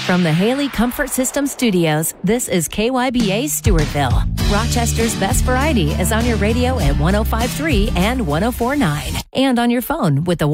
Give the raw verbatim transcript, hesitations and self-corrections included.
From the Haley Comfort System Studios, this is K Y B A Stewartville. Rochester's best variety is on your radio at one oh five point three and one oh four point nine, and on your phone with the